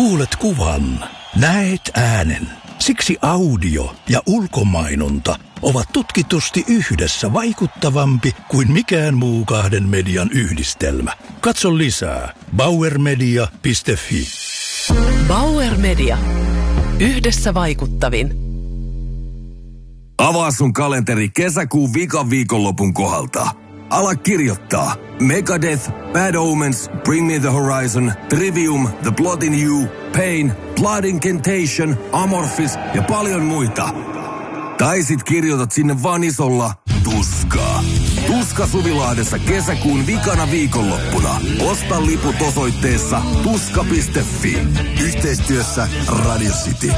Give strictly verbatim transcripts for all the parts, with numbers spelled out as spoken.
Kuulet kuvan, näet äänen. Siksi audio ja ulkomainonta ovat tutkitusti yhdessä vaikuttavampi kuin mikään muu kahden median yhdistelmä. Katso lisää bauer media piste fi. Bauer Media. Yhdessä vaikuttavin. Avaa sun kalenteri kesäkuun vikan viikonlopun kohdalta. Ala kirjoittaa Megadeth, Bad Omens, Bring Me The Horizon, Trivium, The Blood In You, Pain, Blood Incantation, Amorphis ja paljon muita. Tai sit kirjoitat sinne vaan isolla Tuskaa. Tuska Suvilahdessa kesäkuun vikana viikonloppuna. Osta liput osoitteessa tuska piste fi. Yhteistyössä Radio City.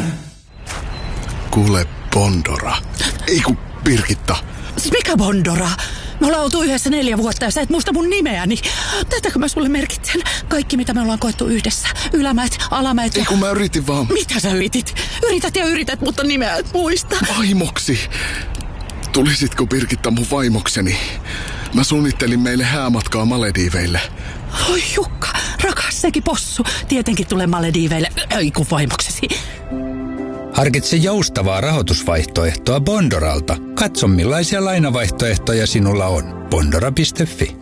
Kuule, Bondora. Ei kun Birgitta. Mikä Bondora? Me ollaan oltu yhdessä neljä vuotta ja sä et muista mun nimeäni. Tätäkö mä sulle merkitsen? Kaikki mitä me ollaan koettu yhdessä. Ylämäet, alamäet ja... Ei kun mä yritin vaan... Mitä sä yritit? Yrität ja yrität, mutta nimeä et muista. Vaimoksi. Tulisitko Birgitta mun vaimokseni? Mä suunnittelin meille häämatkaa Malediiveille. Oi Jukka, rakas sekin possu. Tietenkin tulee Malediiveille. Ei kun vaimoksesi. Harkitse joustavaa rahoitusvaihtoehtoa Bondoralta. Katso millaisia lainavaihtoehtoja sinulla on. Bondora piste fi.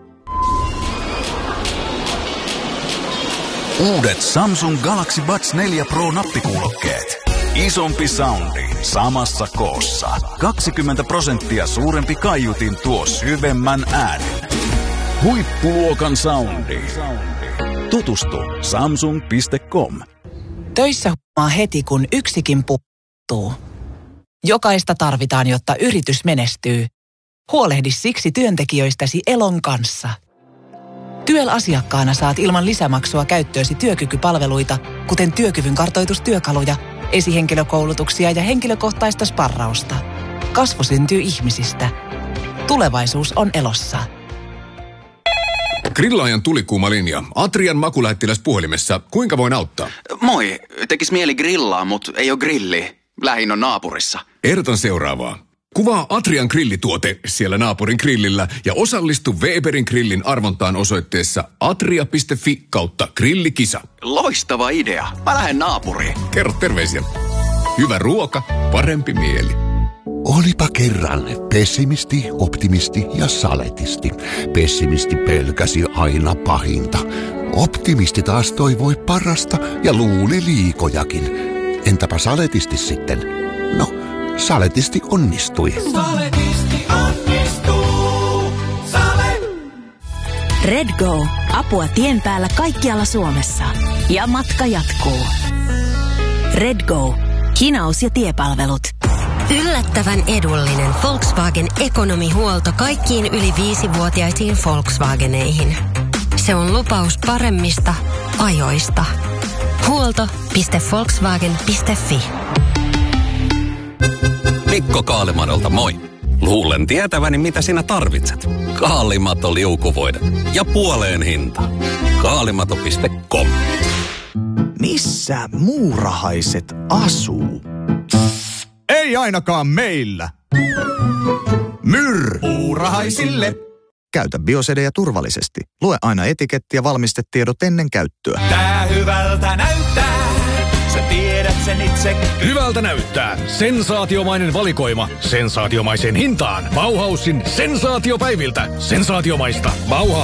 Uudet Samsung Galaxy Buds neljä Pro nappikuulokkeet. Isompi soundi samassa koossa. kaksikymmentä prosenttia suurempi kaiutin tuo syvemmän äänen. Huippuluokan soundi. Tutustu samsung piste com. Töissä huomaa heti, kun yksikin puuttuu. Jokaista tarvitaan, jotta yritys menestyy. Huolehdi siksi työntekijöistäsi Elon kanssa. Tyel asiakkaana saat ilman lisämaksua käyttöösi työkykypalveluita, kuten työkyvyn kartoitustyökaluja, esihenkilökoulutuksia ja henkilökohtaista sparrausta. Kasvu syntyy ihmisistä. Tulevaisuus on Elossa. Grillaajan tulikuuma linja. Atrian makulähettiläs puhelimessa. Kuinka voin auttaa? Moi. Tekis mieli grillaa, mut ei oo grilli. Lähin on naapurissa. Ehdotan seuraavaa. Kuvaa Atrian grillituote siellä naapurin grillillä ja osallistu Weberin grillin arvontaan osoitteessa atria piste fi kautta grillikisa. Loistava idea. Mä lähden naapuriin. Kerro terveisiä. Hyvä ruoka, parempi mieli. Olipa kerran pessimisti, optimisti ja saletisti. Pessimisti pelkäsi aina pahinta. Optimisti taas toivoi parasta ja luuli liikojakin. Entäpä saletisti sitten? No, saletisti onnistui. Saletisti onnistuu. Sale. Redgo. Apua tien päällä kaikkialla Suomessa. Ja matka jatkuu. Redgo. Hinaus ja tiepalvelut. Yllättävän edullinen Volkswagen ekonomihuolto kaikkiin yli viisivuotiaisiin Volkswageneihin. Se on lupaus paremmista ajoista. Huolto piste volkswagen piste fi. Mikko Kaalimadolta moi. Luulen tietäväni mitä sinä tarvitset. Kaalimato liukuvoide ja puoleen hinta. Kaalimato piste com. Missä muurahaiset asuu? Ei ainakaan meillä. Myr! Muurahaisille. Käytä biosedejä turvallisesti. Lue aina etiketti ja valmistetiedot ennen käyttöä. Tää hyvältä näyttää. Sä tiedät sen itse. Hyvältä näyttää. Sensaatiomainen valikoima. Sensaatiomaiseen hintaan. Bauhausin sensaatiopäiviltä. Sensaatiomaista. Bauhaus.